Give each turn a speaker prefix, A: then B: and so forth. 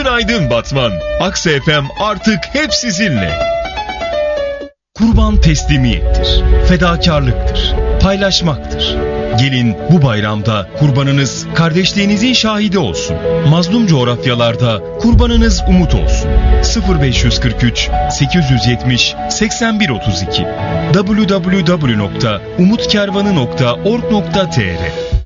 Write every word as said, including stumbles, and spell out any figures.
A: Günaydın Batman. Aksa F M artık hep sizinle. Kurban teslimiyettir, fedakarlıktır, paylaşmaktır. Gelin bu bayramda kurbanınız kardeşliğinizin şahidi olsun. Mazlum coğrafyalarda kurbanınız umut olsun. sıfır beş kırk üç sekiz yüz yetmiş seksen bir otuz iki double-u double-u double-u nokta umut kervanı nokta org nokta t r